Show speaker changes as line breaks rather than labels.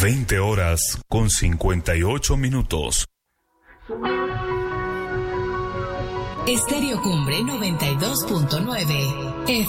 20 horas con 58 minutos.
Estéreo Cumbre 92.9